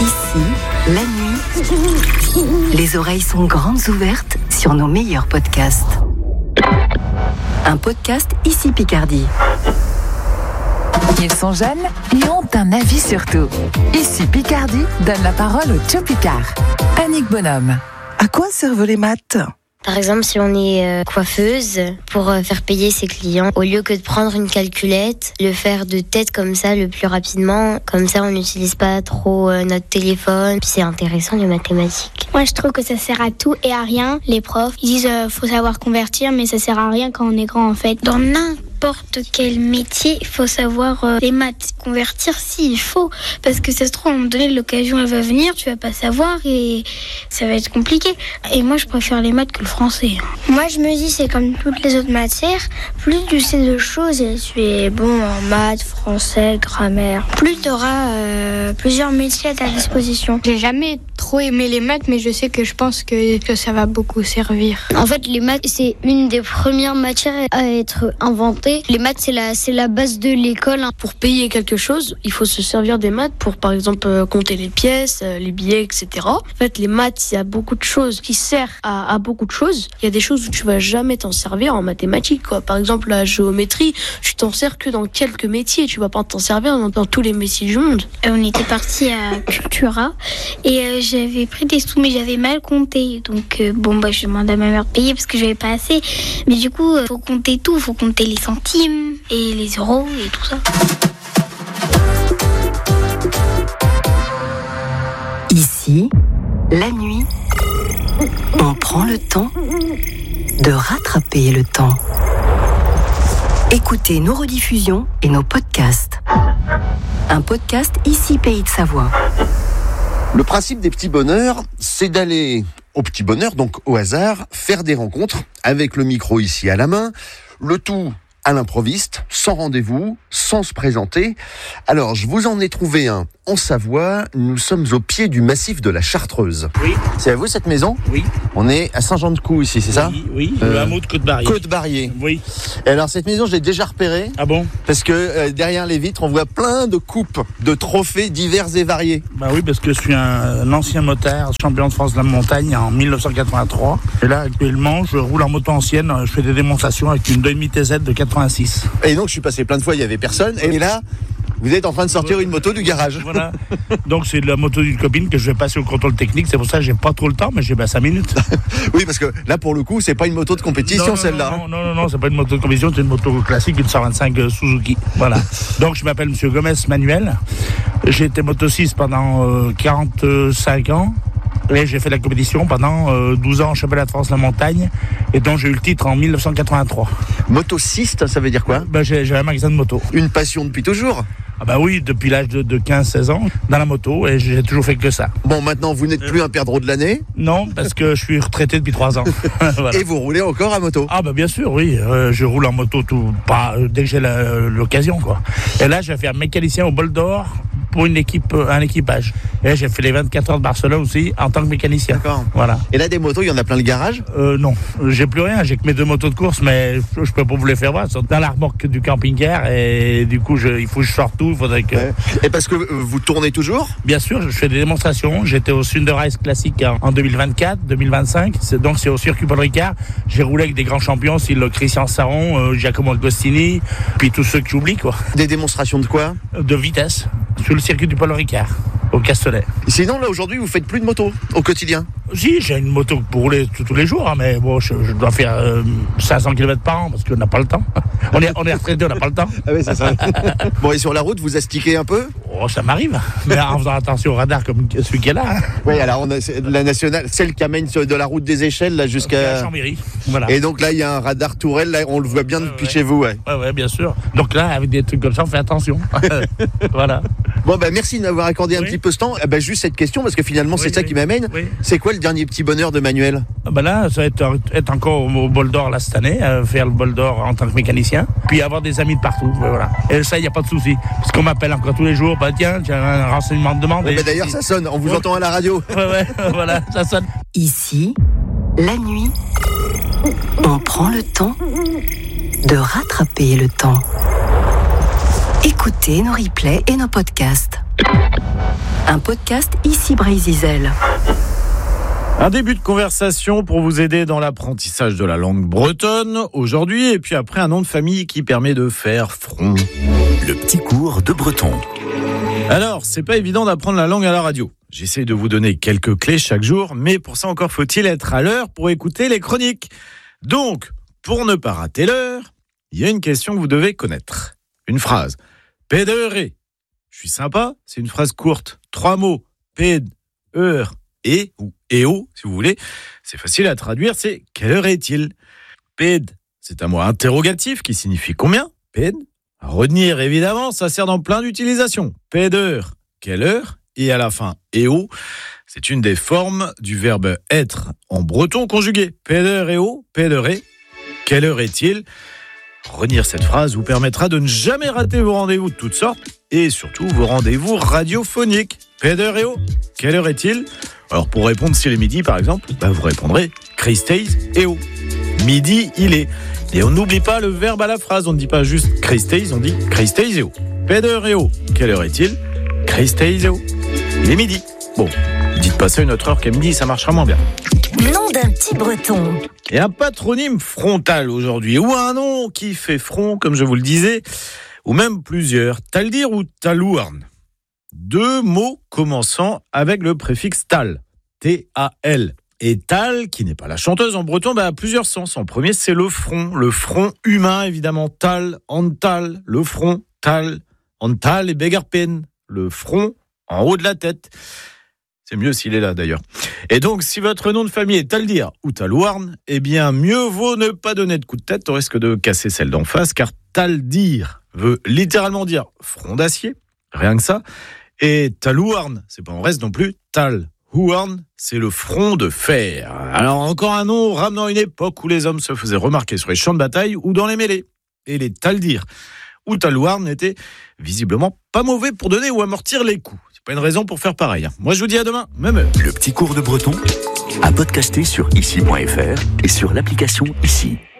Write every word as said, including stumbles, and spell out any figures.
Ici, la nuit, les oreilles sont grandes ouvertes sur nos meilleurs podcasts. Un podcast Ici Picardie. Ils sont jeunes et ont un avis sur tout. Ici Picardie donne la parole au Joe Picard. Annick Bonhomme. À quoi servent les maths ? Par exemple, si on est euh, coiffeuse, pour euh, faire payer ses clients, au lieu que de prendre une calculette, le faire de tête comme ça le plus rapidement, comme ça on n'utilise pas trop euh, notre téléphone, puis c'est intéressant les mathématiques. Moi je trouve que ça sert à tout et à rien. Les profs, ils disent euh, faut savoir convertir, mais ça sert à rien quand on est grand en fait. Dans n'importe quel métier, il faut savoir euh, les maths. Convertir, si, il faut, parce que ça se trouve, à un moment donné, l'occasion elle va venir, tu vas pas savoir et ça va être compliqué. Et moi je préfère les maths que le français. Moi je me dis c'est comme toutes les autres matières, plus tu sais de choses et tu es bon en maths, français, grammaire, plus tu auras euh, plusieurs métiers à ta disposition. J'ai jamais trop aimé les maths, mais je sais que je pense que, que ça va beaucoup servir. En fait, les maths, c'est une des premières matières à être inventée. Les maths, c'est la, c'est la base de l'école. Pour payer quelque chose, il faut se servir des maths pour, par exemple, euh, compter les pièces, euh, les billets, et cetera. En fait, les maths, il y a beaucoup de choses qui servent à, à beaucoup de choses. Il y a des choses où tu vas jamais t'en servir en mathématiques, quoi. Par exemple, la géométrie, tu t'en sers que dans quelques métiers. Tu vas pas t'en servir dans, dans tous les métiers du monde. Euh, on était parti à Cultura et euh, j'avais pris des sous, mais j'avais mal compté. Donc, euh, bon, bah, je demandais à ma mère de payer parce que j'avais pas assez. Mais du coup, il faut compter tout. Il faut compter les centimes et les euros et tout ça. Ici, la nuit, on prend le temps de rattraper le temps. Écoutez nos rediffusions et nos podcasts. Un podcast Ici Pays de Savoie. Le principe des petits bonheurs, c'est d'aller au petit bonheur, donc au hasard, faire des rencontres avec le micro ici à la main, le tout à l'improviste, sans rendez-vous, sans se présenter. Alors, je vous en ai trouvé un en Savoie. Nous sommes au pied du massif de la Chartreuse. Oui. C'est à vous cette maison ? Oui. On est à Saint-Jean-de-Caux ici, c'est oui, ça ? Oui, euh, le hameau de Côte-Barrier. Côte-Barrier. Oui. Et alors, cette maison, je l'ai déjà repérée. Ah bon ? Parce que euh, derrière les vitres, on voit plein de coupes, de trophées divers et variés. Bah oui, parce que je suis un, un ancien motard, champion de France de la montagne en dix-neuf cent quatre-vingt-trois. Et là, actuellement, je roule en moto ancienne. Je fais des démonstrations avec une demi-T Z de quatre-vingt-six. Et donc, je suis passé plein de fois, il n'y avait personne. Et là, vous êtes en train de sortir une moto du garage. Voilà. Donc, c'est la moto d'une copine que je vais passer au contrôle technique. C'est pour ça que j'ai pas trop le temps, mais j'ai bah, cinq minutes. Oui, parce que là, pour le coup, c'est pas une moto de compétition, non, non, celle-là. Non, non, non, non, c'est pas une moto de compétition, c'est une moto classique, une cent vingt-cinq Suzuki. Voilà. Donc, je m'appelle Monsieur Gomez Manuel. J'ai été moto-six pendant euh, quarante-cinq ans. Et j'ai fait la compétition pendant euh, douze ans en championnat de France de la montagne, et donc j'ai eu le titre en dix-neuf cent quatre-vingt-trois. Motociste, ça veut dire quoi ? Ben, j'ai, j'ai un magasin de moto. Une passion depuis toujours ? Ah bah oui, depuis l'âge de, de quinze seize ans, dans la moto, et j'ai toujours fait que ça. Bon, maintenant, vous n'êtes plus un perdreau de l'année ? Non, parce que je suis retraité depuis trois ans. Voilà. Et vous roulez encore à moto ? Ah bah bien sûr, oui. Euh, je roule en moto tout, pas, euh, dès que j'ai la, l'occasion, quoi. Et là, je vais faire mécanicien au Bol d'Or pour une équipe, un équipage. Et j'ai fait les vingt-quatre heures de Barcelone aussi en tant que mécanicien. D'accord. Voilà. Et là, des motos, il y en a plein le garage ? euh, Non, j'ai plus rien. J'ai que mes deux motos de course, mais je, je peux pas vous les faire voir. Elles sont dans la remorque du camping-car, et du coup, je, il faut que je sorte tout. Il faudrait que. Ouais. Et parce que vous tournez toujours ? Bien sûr, je fais des démonstrations. J'étais au Thunder Race Classique en, en deux mille vingt-quatre, deux mille vingt-cinq. C'est, donc, c'est au circuit Paul Ricard. J'ai roulé avec des grands champions, style Christian Saron, euh, Giacomo Agostini, puis tous ceux que j'oublie, quoi. Des démonstrations de quoi ? De vitesse, sur le circuit du Paul Ricard, au Castellet. Sinon, là, aujourd'hui, vous faites plus de moto au quotidien ? Si, j'ai une moto pour rouler tous, tous les jours, hein, mais bon, je, je dois faire euh, cinq cents kilomètres par an, parce qu'on n'a pas le temps. On est, on est retraité, on n'a pas le temps. Ah oui, c'est ça. Bon, et sur la route, vous astiquez un peu ? Oh, ça m'arrive, mais en faisant attention au radar comme celui qui est là. Hein. Oui, alors, on a la nationale, celle qui amène de la route des échelles, là, jusqu'à... Chambéry, voilà. Et donc là, il y a un radar tourelle, là, on le voit bien depuis ouais, chez vous, ouais. Ouais, ouais, bien sûr. Donc là, avec des trucs comme ça, on fait attention. Voilà. Bon, ben, merci de m'avoir accordé un oui. petit peu ce temps. Eh ben, juste cette question, parce que finalement, oui, c'est ça oui. qui m'amène. Oui. C'est quoi le dernier petit bonheur de Manuel ? Ben là, ça va être, être encore au Bol d'Or là cette année, euh, faire le Bol d'Or en tant que mécanicien, puis avoir des amis de partout. Ben voilà. Et ça, il n'y a pas de souci. Parce qu'on m'appelle encore tous les jours, bah tiens, j'ai un renseignement de demande. Eh ben, d'ailleurs, ça sonne, on vous ouais. entend à la radio. Ouais, ouais, voilà, ça sonne. Ici, la nuit, on prend le temps de rattraper le temps. Écoutez nos replays et nos podcasts. Un podcast ici Brésil. Un début de conversation pour vous aider dans l'apprentissage de la langue bretonne aujourd'hui, et puis après un nom de famille qui permet de faire front. Le petit cours de breton. Alors, c'est pas évident d'apprendre la langue à la radio. J'essaie de vous donner quelques clés chaque jour, mais pour ça encore faut-il être à l'heure pour écouter les chroniques. Donc, pour ne pas rater l'heure, il y a une question que vous devez connaître. Une phrase. Pédéré. Je suis sympa, c'est une phrase courte. Trois mots. Péd, heure, et, ou éo, si vous voulez. C'est facile à traduire, c'est quelle heure est-il? Péd, c'est un mot interrogatif qui signifie combien? Péd. À retenir, évidemment, ça sert dans plein d'utilisations. Pédeur, quelle heure? Et à la fin, éo, c'est une des formes du verbe être en breton conjugué. Pédeur, éo, pédéré. Quelle heure est-il? Retenir cette phrase vous permettra de ne jamais rater vos rendez-vous de toutes sortes et surtout vos rendez-vous radiophoniques. Pédeur, éo, quelle heure est-il? Alors pour répondre s'il est midi par exemple, bah vous répondrez Christeis eo. Midi il est. Et on n'oublie pas le verbe à la phrase, on ne dit pas juste Christeis, on dit Christeis eo. Pédeur eo, quelle heure est-il? Christeis eo. Il est midi. Bon, dites pas ça une autre heure qu'à midi, ça marchera moins bien. Nom d'un petit breton. Et un patronyme frontal aujourd'hui, ou un nom qui fait front, comme je vous le disais, ou même plusieurs. Taldir ou talouarn. Deux mots commençant avec le préfixe tal, T A L. Et tal, qui n'est pas la chanteuse en breton, bah, a plusieurs sens. En premier, c'est le front, le front humain, évidemment. Tal, antal, le front, tal, antal et begarpen, le front en haut de la tête. C'est mieux s'il est là, d'ailleurs. Et donc, si votre nom de famille est Taldir ou Talouarn, eh bien, mieux vaut ne pas donner de coup de tête, au risque de casser celle d'en face, car Taldir veut littéralement dire front d'acier, rien que ça. Et Talouarn, c'est pas en reste non plus, Tal. Huarn, c'est le front de fer. Alors encore un nom ramenant une époque où les hommes se faisaient remarquer sur les champs de bataille ou dans les mêlées. Et les Taldir ou Talouarn n'étaient visiblement pas mauvais pour donner ou amortir les coups. C'est pas une raison pour faire pareil. Moi je vous dis à demain, même heure. Le petit cours de breton à podcaster sur ici point f r et sur l'application Ici.